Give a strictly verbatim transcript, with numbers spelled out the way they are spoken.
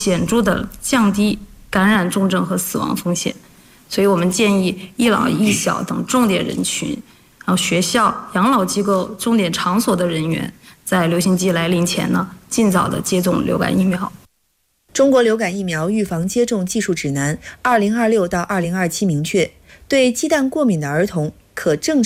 显著的降低感染重症和死亡风险。所以我们建议一老一小等重点人群，然后学校、养老机构、重点场所的人员，在流行季来临前呢，尽早的接种流感疫苗。 中国流感疫苗预防接种技术指南二零二六到二零二七明确，对鸡蛋过敏的儿童可正